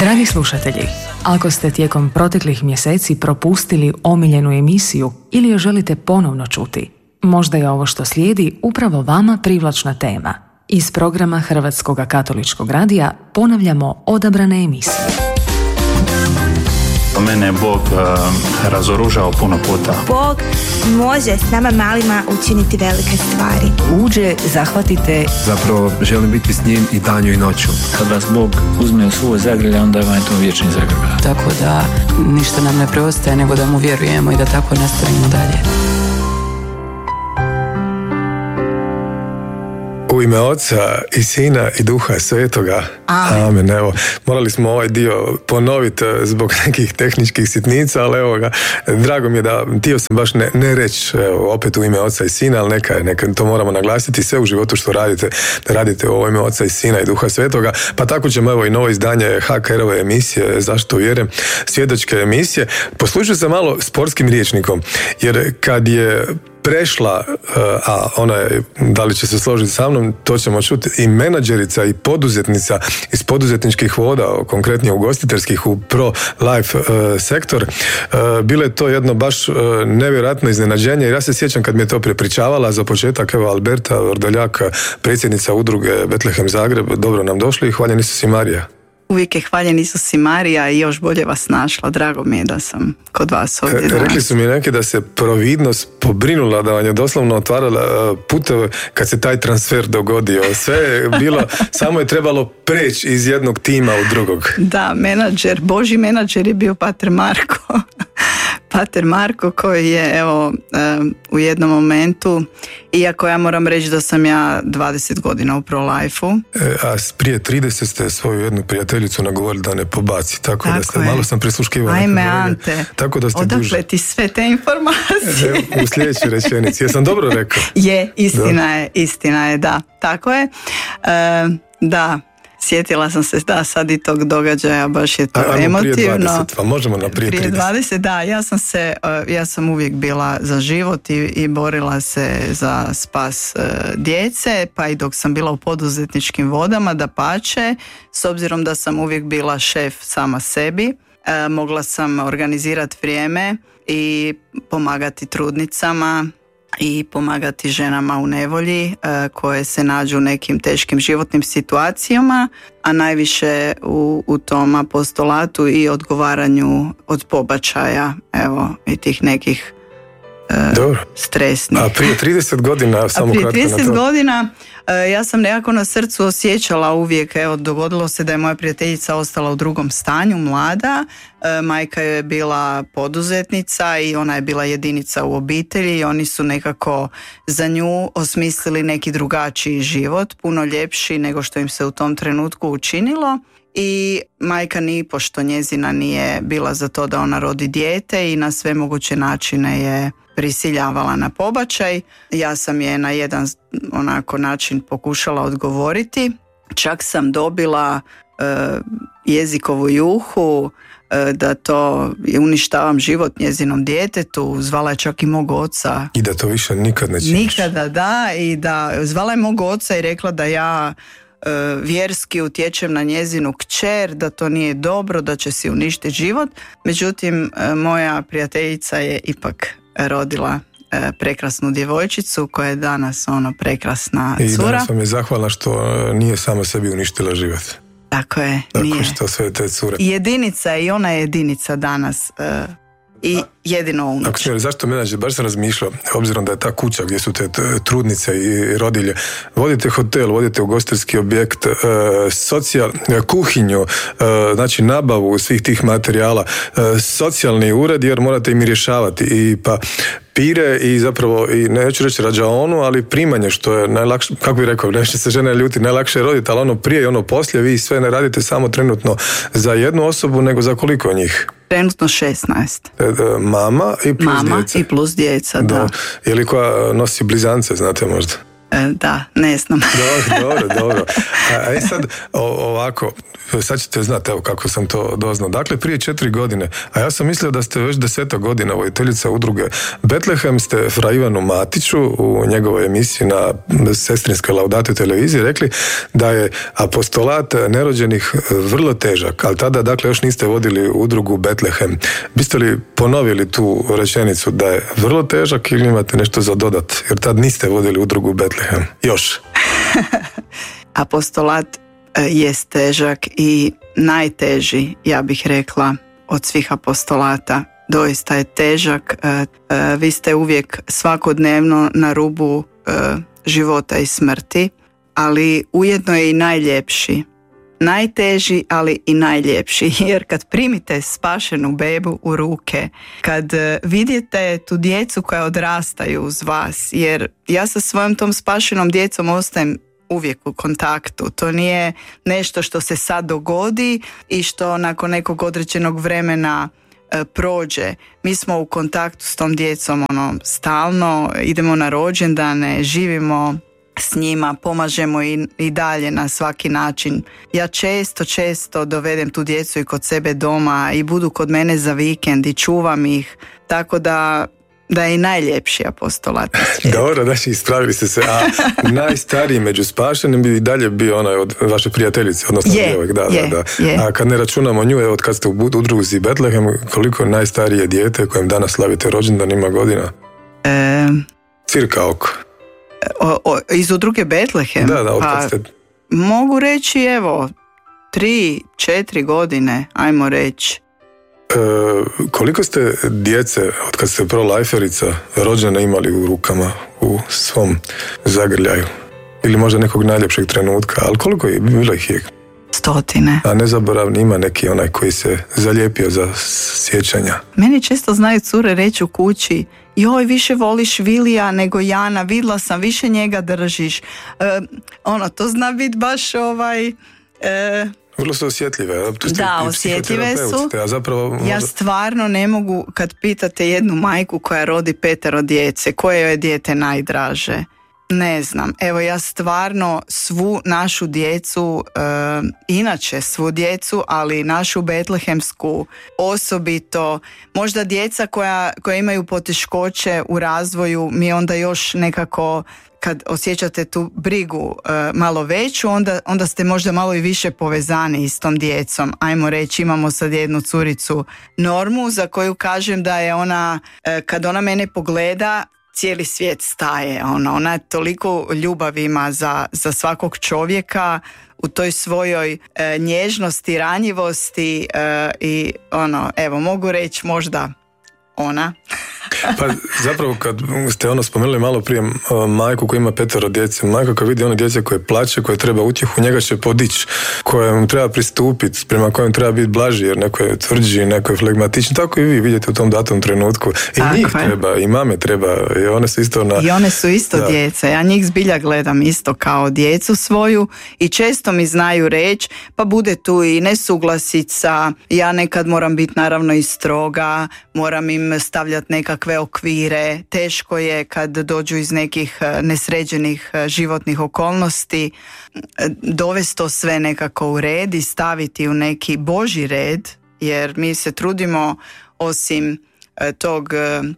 Dragi slušatelji, ako ste tijekom proteklih mjeseci propustili omiljenu emisiju ili je želite ponovno čuti, možda je ovo što slijedi upravo vama privlačna tema. Iz programa Hrvatskog katoličkog radija ponavljamo odabrane emisije. Mene je Bog razoružao puno puta. Bog može s nama malima učiniti velike stvari. Uđe, zahvatite. Zapravo želim biti s njim i danju i noću. Kad vas Bog uzme u svoj zagrlje, onda vam je to vječni zagrljaj. Tako da ništa nam ne preostaje nego da mu vjerujemo i da tako nastavimo dalje. U ime Oca i Sina i Duha Svetoga. Amen. Evo, morali smo ovaj dio ponoviti zbog nekih tehničkih sitnica, ali evo ga, drago mi je da htio sam baš ne reći opet u ime Oca i Sina, ali neka to moramo naglasiti, sve u životu što radite, da radite u ime Oca i Sina i Duha Svetoga, pa tako ćemo evo i novo izdanje HKR-ove emisije Zašto vjerujem, svjedočke emisije. Poslušao sam malo sportskim rječnikom, jer kad je prešla, a ona je, da li će se složiti sa mnom, to ćemo čuti, i menadžerica i poduzetnica iz poduzetničkih voda, konkretnije ugostiteljskih, u pro-life sektor. Bilo je to jedno baš nevjerojatno iznenađenje, jer ja se sjećam kad mi je to prepričavala, za početak, evo, Alberta Vrdoljak, predsjednica udruge Betlehem Zagreb, dobro nam došli i hvaljen Isus i Marija. Uvijek je hvaljen Isus i Marija i još bolje vas našla. Drago mi je da sam kod vas ovdje danas. Rekli su mi neki da se providnost pobrinula, da vam je doslovno otvarala puteve kad se taj transfer dogodio. Sve je bilo, samo je trebalo preći iz jednog tima u drugog. Da, Božji menadžer je bio Pater Marko. Pater Marko koji je evo u jednom momentu, iako ja moram reći da sam ja 20 godina u pro-life-u. A prije 30 ste svoju jednu prijateljicu nagovorili da ne pobaci, tako da ste, malo sam prisluškivao. Ajme Ante, tako da ste odakle ti sve te informacije? U sljedećoj rečenici, jesam dobro rekao? Je, istina je, da, tako je. Da, sjetila sam se, da, sad i tog događaja, baš je to emotivno. Prije 20, pa možemo na prije 30. Prije 20, da, ja sam uvijek bila za život i borila se za spas djece, pa i dok sam bila u poduzetničkim vodama, dapače, s obzirom da sam uvijek bila šef sama sebi, mogla sam organizirati vrijeme i pomagati trudnicama i pomagati ženama u nevolji koje se nađu u nekim teškim životnim situacijama, a najviše u tom apostolatu i odgovaranju od pobačaja, evo, i tih nekih stresnih. A prije 30 godina, samo kratko na to. Prije 30 godina ja sam nekako na srcu osjećala uvijek, evo, dogodilo se da je moja prijateljica ostala u drugom stanju, mlada, majka je bila poduzetnica i ona je bila jedinica u obitelji i oni su nekako za nju osmislili neki drugačiji život, puno ljepši nego što im se u tom trenutku učinilo. I majka nipošto njezina nije bila za to da ona rodi dijete i na sve moguće načine je prisiljavala na pobačaj. Ja sam je na jedan onako način pokušala odgovoriti. Čak sam dobila jezikovu juhu da to uništavam život njezinom djetetu. Zvala je čak i mog oca. I da to više nikad ne činiš. Nikada, da. I da zvala je mog oca i rekla da ja vjerski utječem na njezinu kćer, da to nije dobro, da će si uništiti život. Međutim, moja prijateljica je ipak rodila prekrasnu djevojčicu koja je danas prekrasna cura. I danas vam je zahvalna što nije sama sebi uništila život. Tako je, nije. Tako što sve te cure. Jedinica, i ona je jedinica danas. I jedino unuče. Ako smijeli, zašto menadžer? Baš sam razmišljao, obzirom da je ta kuća gdje su te trudnice i rodilje, vodite hotel, vodite ugostiteljski objekt, kuhinju, znači nabavu svih tih materijala, socijalni ured, jer morate im rješavati i pire i zapravo, i neću reći rađaonu, ali primanje, što je najlakše, kako bih rekao, nešto se žene ljuti, najlakše je roditi, ali ono prije i ono poslije, vi sve ne radite samo trenutno za jednu osobu, nego za koliko njih? Trenutno 16. Mama i plus djeca. I plus djeca, da. Je li koja nosi blizance, znate možda? Da, ne znam. Dobro. A sad ovako, sad ćete znati evo kako sam to doznao. Dakle, prije 4 godine, a ja sam mislio da ste već 10 godina voditeljica udruge Betlehem, ste Fra Ivanu Matiću u njegovoj emisiji na sestrinskoj Laudate televiziji rekli da je apostolat nerođenih vrlo težak, ali tada dakle još niste vodili udrugu Betlehem. Biste li ponovili tu rečenicu da je vrlo težak ili imate nešto za dodat? Jer tad niste vodili udrugu Betlehem. Još. Apostolat jest težak i najteži, ja bih rekla, od svih apostolata. Doista je težak. Vi ste uvijek svakodnevno na rubu života i smrti, ali ujedno je i najljepši. Najteži, ali i najljepši, jer kad primite spašenu bebu u ruke, kad vidite tu djecu koja odrastaju uz vas, jer ja sa svojom tom spašenom djecom ostajem uvijek u kontaktu. To nije nešto što se sad dogodi i što nakon nekog određenog vremena prođe. Mi smo u kontaktu s tom djecom stalno, idemo na rođendane, živimo s njima, pomažemo i dalje na svaki način. Ja često dovedem tu djecu i kod sebe doma i budu kod mene za vikend i čuvam ih, tako da je i najljepši apostolat na svijetu. Dobro, znači ispravili ste se. A najstariji među spašenim bi i dalje bio onaj od vaše prijateljice, odnosno djevojk. Da. A kad ne računamo nju, od kad ste u udruzi Betlehem, koliko najstarije dijete kojem danas slavite rođendan ima godina? Cirka oko. Iz udruge Betlehem? Da, otkad ste... Mogu reći, 3-4 godine, ajmo reći. Koliko ste djece, od kad ste pro-liferica, rođene imali u rukama u svom zagrljaju? Ili možda nekog najljepšeg trenutka, ali koliko je? Bilo ih je? 100. A nezaboravni ima neki onaj koji se zalijepio za sjećanja? Meni često znaju cure reći u kući: joj, više voliš Vilija nego Jana, vidla sam, više njega držiš. To zna biti baš vrlo su osjetljive. Da, osjetljive su. Ja stvarno ne mogu, kad pitate jednu majku koja rodi 5 djece, koje joj je dijete najdraže? Ne znam. Evo, ja stvarno svu našu djecu, inače svu djecu, ali našu betlehemsku osobito, možda djeca koja imaju poteškoće u razvoju, mi onda još nekako, kad osjećate tu brigu malo veću, onda ste možda malo i više povezani s tom djecom. Ajmo reći, imamo sad jednu curicu Normu, za koju kažem da je ona, kad ona mene pogleda, cijeli svijet staje. Ona toliko ljubavi ima za svakog čovjeka u toj svojoj nježnosti, ranjivosti i mogu reći možda ona. Pa zapravo kad ste spomenuli malo prije majku koja ima 5 djece, majka kad vidi djece koje plaće, koje treba utjehu, njega će podići, kojem treba pristupiti, prema kojem treba biti blaži, jer neko je tvrđi, neko je flegmatični, tako i vi vidite u tom datom trenutku. I njih treba, i mame treba, i one su isto I one su isto djeca. Ja njih zbilja gledam isto kao djecu svoju i često mi znaju reći, pa bude tu i nesuglasica, ja nekad moram biti naravno i stroga, moram im stavljati nekakve okvire, teško je kad dođu iz nekih nesređenih životnih okolnosti, dovesti to sve nekako u red i staviti u neki Božji red, jer mi se trudimo osim tog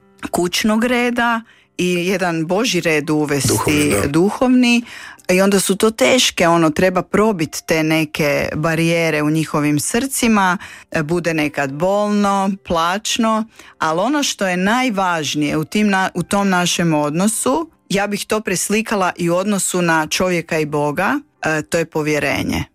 kućnog reda i jedan Božji red uvesti, duhovni. I onda su to teške, treba probiti te neke barijere u njihovim srcima, bude nekad bolno, plačno, ali ono što je najvažnije u tom našem odnosu, ja bih to preslikala i u odnosu na čovjeka i Boga, to je povjerenje.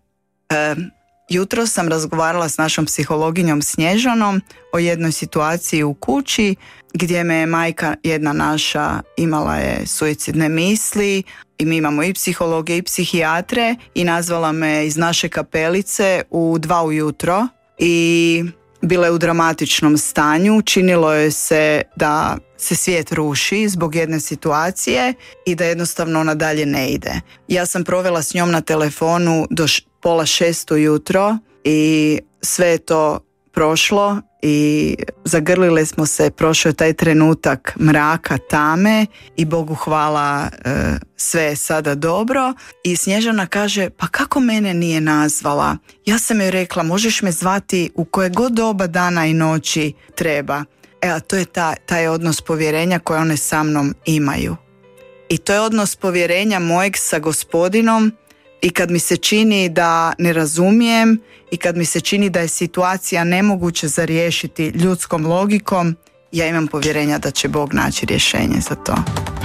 Jutro sam razgovarala s našom psihologinjom Snježanom o jednoj situaciji u kući gdje me je majka jedna naša imala je suicidne misli i mi imamo i psihologe i psihijatre i nazvala me iz naše kapelice u 2 ujutro i bila je u dramatičnom stanju, činilo je se da se svijet ruši zbog jedne situacije i da jednostavno ona dalje ne ide. Ja sam provela s njom na telefonu do 5:30 ujutro i sve je to prošlo i zagrlile smo se, prošao je taj trenutak mraka, tame i Bogu hvala, sve je sada dobro. I Snježana kaže, pa kako mene nije nazvala? Ja sam joj rekla, možeš me zvati u koje god doba dana i noći treba. A to je taj odnos povjerenja koje one sa mnom imaju. I to je odnos povjerenja mojeg sa Gospodinom. I kad mi se čini da ne razumijem i kad mi se čini da je situacija nemoguće za riješiti ljudskom logikom, ja imam povjerenja da će Bog naći rješenje za to.